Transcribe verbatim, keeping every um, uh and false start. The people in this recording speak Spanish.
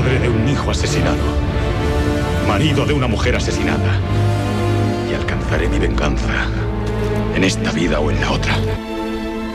Padre de un hijo asesinado. Marido de una mujer asesinada. Y alcanzaré mi venganza. En esta vida o en la otra.